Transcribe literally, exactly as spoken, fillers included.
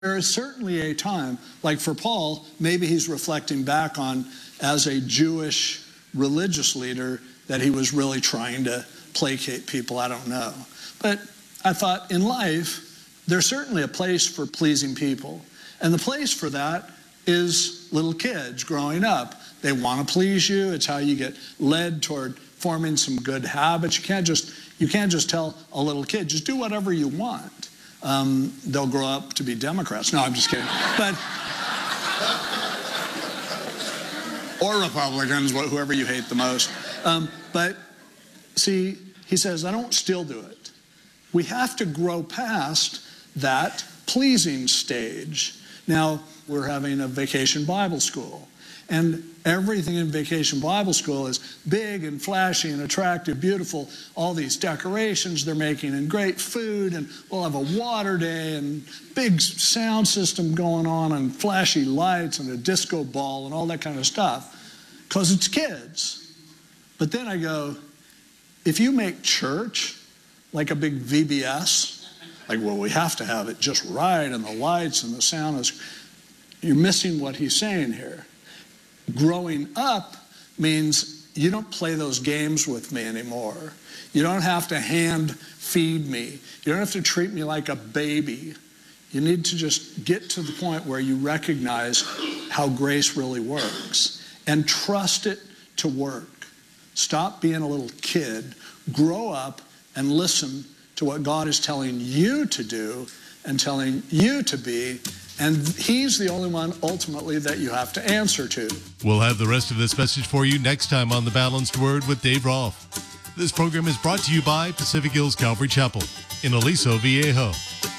There is certainly a time, like for Paul, maybe he's reflecting back on as a Jewish religious leader that he was really trying to placate people. I don't know. But I thought in life, there's certainly a place for pleasing people. And the place for that is little kids growing up. They want to please you. It's how you get led toward forming some good habits. You can't just, you can't just tell a little kid, just do whatever you want. Um, they'll grow up to be Democrats. No, I'm just kidding. But or Republicans, whoever you hate the most. Um, but see, he says, I don't still do it. We have to grow past that pleasing stage. Now, we're having a vacation Bible school. And everything in Vacation Bible School is big and flashy and attractive, beautiful. All these decorations they're making and great food. And we'll have a water day and big sound system going on and flashy lights and a disco ball and all that kind of stuff. Because it's kids. But then I go, if you make church like a big V B S, like, well, we have to have it just right and the lights and the sound is, you're missing what he's saying here. Growing up means you don't play those games with me anymore. You don't have to hand feed me. You don't have to treat me like a baby. You need to just get to the point where you recognize how grace really works and trust it to work. Stop being a little kid. Grow up and listen to what God is telling you to do and telling you to be. And he's the only one, ultimately, that you have to answer to. We'll have the rest of this message for you next time on The Balanced Word with Dave Rolfe. This program is brought to you by Pacific Hills Calvary Chapel in Aliso Viejo.